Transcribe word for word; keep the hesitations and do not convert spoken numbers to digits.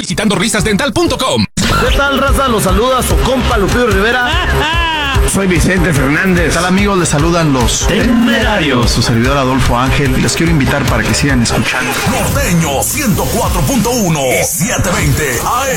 visitando risas dental punto com. ¿Qué tal, raza? Los saluda su compa Lupillo Rivera. Soy Vicente Fernández. ¿Qué tal, amigos? Les saludan los Temerarios. Su servidor Adolfo Ángel. Les quiero invitar para que sigan escuchando Norteño ciento cuatro punto uno y setecientos veinte A M.